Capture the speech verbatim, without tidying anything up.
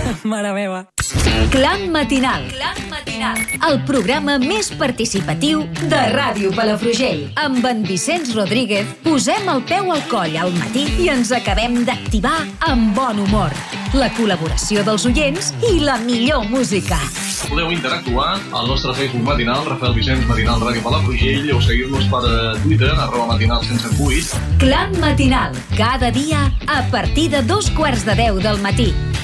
Mare meva. Clan Matinal. Clan Matinal. El programa més participatiu de Ràdio Palafrugell. Amb en Vicenç Rodríguez posem el peu al coll al matí i ens acabem d'activar amb bon humor. La col·laboració dels oients i la millor música. Podeu interactuar al nostre Facebook matinal, Rafael Vicenç Matinal Ràdio Palafrugell, o seguir-nos per Twitter, arroba matinal sense vuit. Clan Matinal. Cada dia a partir de dos quarts de deu del matí.